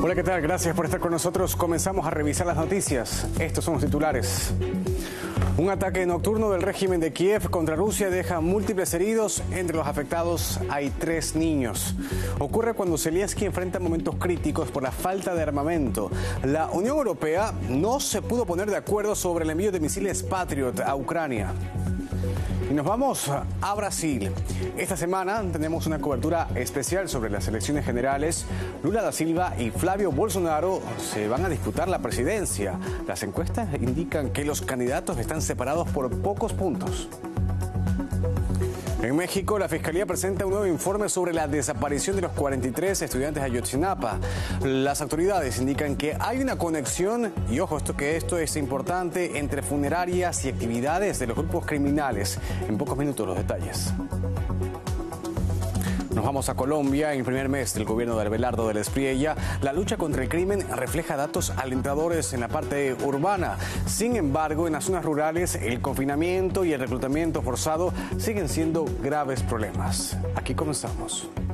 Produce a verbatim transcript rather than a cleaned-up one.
Hola, ¿qué tal? Gracias por estar con nosotros. Comenzamos a revisar las noticias. Estos son los titulares. Un ataque nocturno del régimen de Kiev contra Rusia deja múltiples heridos. Entre los afectados hay tres niños. Ocurre cuando Zelensky enfrenta momentos críticos por la falta de armamento. La Unión Europea no se pudo poner de acuerdo sobre el envío de misiles Patriot a Ucrania. Y nos vamos a Brasil. Esta semana tenemos una cobertura especial sobre las elecciones generales. Lula da Silva y Flavio Bolsonaro se van a disputar la presidencia. Las encuestas indican que los candidatos están separados por pocos puntos. En México, la Fiscalía presenta un nuevo informe sobre la desaparición de los cuarenta y tres estudiantes de Ayotzinapa. Las autoridades indican que hay una conexión, y ojo, esto que esto es importante, entre funerarias y actividades de los grupos criminales. En pocos minutos los detalles. Nos vamos a Colombia. En el primer mes del gobierno de Abelardo del Espriella, la lucha contra el crimen refleja datos alentadores en la parte urbana. Sin embargo, en las zonas rurales, el confinamiento y el reclutamiento forzado siguen siendo graves problemas. Aquí comenzamos.